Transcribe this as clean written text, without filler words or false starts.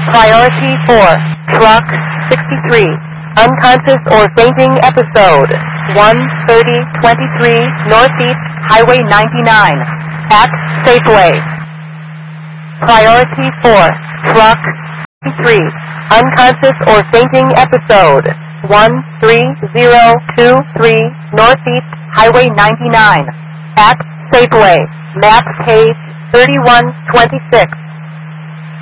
Priority 4, Truck 63, unconscious or fainting episode, 13023 Northeast Highway 99, at Safeway. Priority 4, Truck 63, unconscious or fainting episode, 13023 Northeast Highway 99, at Safeway, map page 3126.